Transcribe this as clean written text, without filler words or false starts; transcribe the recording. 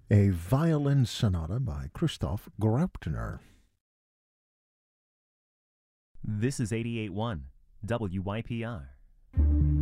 a violin sonata by Christoph Graupner. This is 88.1 WYPR.